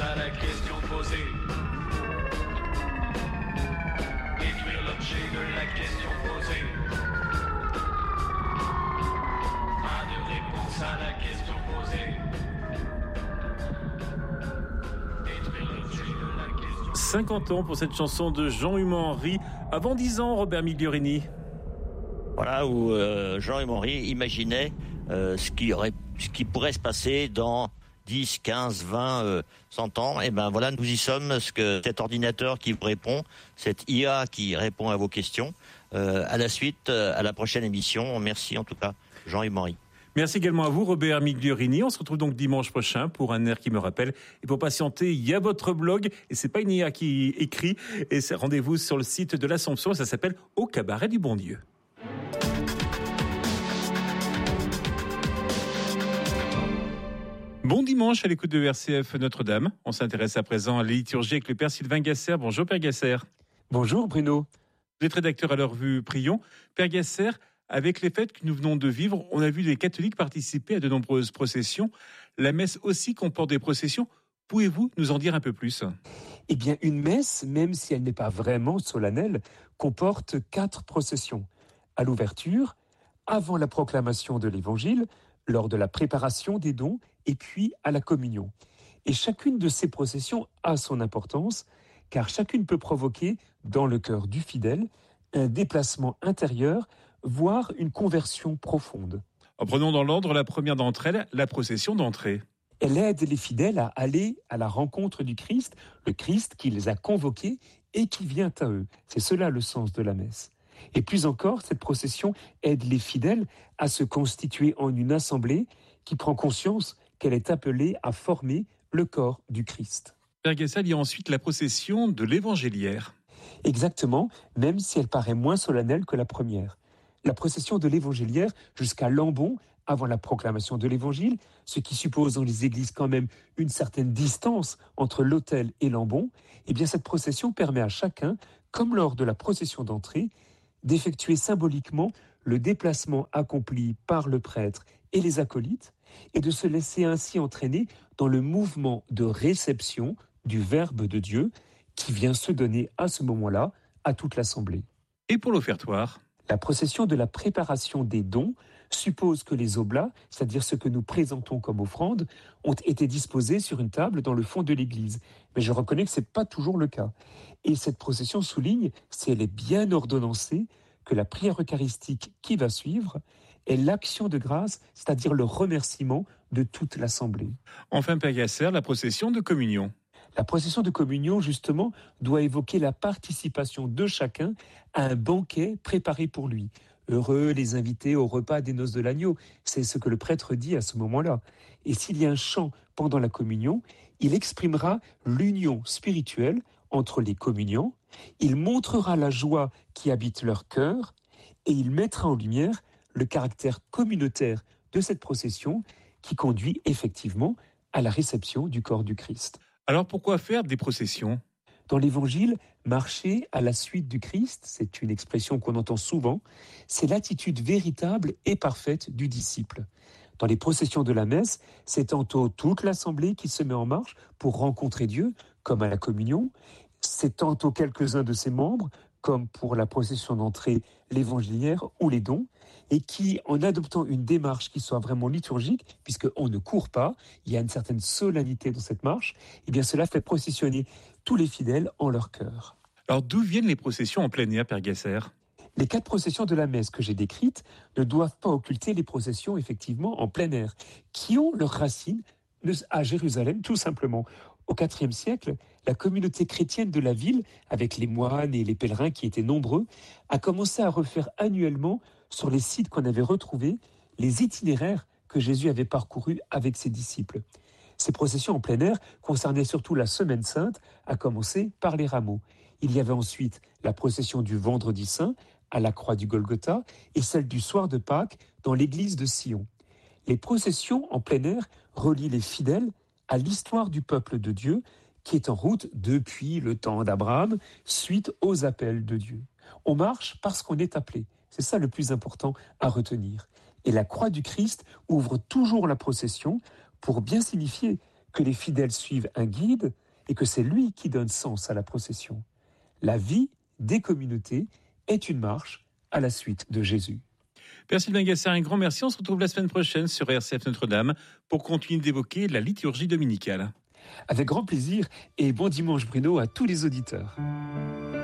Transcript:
à la question posée. Détruire l'objet de la question posée. Pas de réponse à la question posée. Détruire l'objet de la question. 50 ans pour cette chanson de Jean-Hugues Henry. Avant 10 ans, Robert Migliorini. Voilà, où Jean-Hugues Henry imaginait ce qui pourrait se passer dans 10, 15, 20, 100 ans. Et ben voilà, nous y sommes, cet ordinateur qui vous répond, cette IA qui répond à vos questions. À la suite, à la prochaine émission. Merci en tout cas, Jean-Hugues Henry. Merci également à vous, Robert Migliorini. On se retrouve donc dimanche prochain pour un air qui me rappelle. Et pour patienter, il y a votre blog. Et c'est pas une IA qui écrit. Et c'est rendez-vous sur le site de l'Assomption. Ça s'appelle Au Cabaret du Bon Dieu. Bon dimanche à l'écoute de RCF Notre-Dame. On s'intéresse à présent à la liturgie avec le Père Sylvain Gasser. Bonjour Père Gasser. Bonjour Bruno. Vous êtes rédacteur à l'heure vue Prions. Père Gasser, avec les fêtes que nous venons de vivre, on a vu les catholiques participer à de nombreuses processions. La messe aussi comporte des processions. Pouvez-vous nous en dire un peu plus ? Eh bien, une messe, même si elle n'est pas vraiment solennelle, comporte 4 processions. À l'ouverture, avant la proclamation de l'Évangile, lors de la préparation des dons, et puis à la communion. Et chacune de ces processions a son importance, car chacune peut provoquer, dans le cœur du fidèle, un déplacement intérieur, voire une conversion profonde. Prenons dans l'ordre la première d'entre elles, la procession d'entrée. Elle aide les fidèles à aller à la rencontre du Christ, le Christ qui les a convoqués et qui vient à eux. C'est cela le sens de la messe. Et plus encore, cette procession aide les fidèles à se constituer en une assemblée qui prend conscience qu'elle est appelée à former le corps du Christ. Père Gasser, il y a ensuite la procession de l'évangéliaire. Exactement, même si elle paraît moins solennelle que la première. La procession de l'évangéliaire jusqu'à Lambon, avant la proclamation de l'évangile, ce qui suppose dans les églises quand même une certaine distance entre l'autel et Lambon, eh bien cette procession permet à chacun, comme lors de la procession d'entrée, d'effectuer symboliquement le déplacement accompli par le prêtre et les acolytes et de se laisser ainsi entraîner dans le mouvement de réception du Verbe de Dieu qui vient se donner à ce moment-là à toute l'assemblée. Et pour l'offertoire ? La procession de la préparation des dons suppose que les oblats, c'est-à-dire ce que nous présentons comme offrande, ont été disposés sur une table dans le fond de l'église. Mais je reconnais que ce n'est pas toujours le cas. Et cette procession souligne, si elle est bien ordonnancée, que la prière eucharistique qui va suivre est l'action de grâce, c'est-à-dire le remerciement de toute l'assemblée. Enfin, Père Gasser, la procession de communion. La procession de communion, justement, doit évoquer la participation de chacun à un banquet préparé pour lui. Heureux les invités au repas des noces de l'agneau, c'est ce que le prêtre dit à ce moment-là. Et s'il y a un chant pendant la communion, il exprimera l'union spirituelle entre les communiants, il montrera la joie qui habite leur cœur et il mettra en lumière le caractère communautaire de cette procession qui conduit effectivement à la réception du corps du Christ. Alors pourquoi faire des processions ? Dans l'Évangile, marcher à la suite du Christ, c'est une expression qu'on entend souvent, c'est l'attitude véritable et parfaite du disciple. Dans les processions de la messe, c'est tantôt toute l'assemblée qui se met en marche pour rencontrer Dieu, comme à la communion, c'est tantôt quelques-uns de ses membres, comme pour la procession d'entrée, l'évangéliaire ou les dons, et qui, en adoptant une démarche qui soit vraiment liturgique, puisqu'on ne court pas, il y a une certaine solennité dans cette marche, et bien cela fait processionner tous les fidèles en leur cœur. Alors d'où viennent les processions en plein air, Père Gasser ? Les 4 processions de la messe que j'ai décrites ne doivent pas occulter les processions effectivement en plein air, qui ont leurs racines à Jérusalem tout simplement. Au IVe siècle, la communauté chrétienne de la ville, avec les moines et les pèlerins qui étaient nombreux, a commencé à refaire annuellement sur les sites qu'on avait retrouvés les itinéraires que Jésus avait parcourus avec ses disciples. Ces processions en plein air concernaient surtout la Semaine Sainte, à commencer par les rameaux. Il y avait ensuite la procession du Vendredi Saint à la croix du Golgotha et celle du soir de Pâques dans l'église de Sion. Les processions en plein air relient les fidèles à l'histoire du peuple de Dieu qui est en route depuis le temps d'Abraham suite aux appels de Dieu. On marche parce qu'on est appelé. C'est ça le plus important à retenir. Et la croix du Christ ouvre toujours la procession pour bien signifier que les fidèles suivent un guide et que c'est lui qui donne sens à la procession. La vie des communautés est une marche à la suite de Jésus. Père Sylvain Gasser, un grand merci. On se retrouve la semaine prochaine sur RCF Notre-Dame pour continuer d'évoquer la liturgie dominicale. Avec grand plaisir et bon dimanche Bruno à tous les auditeurs.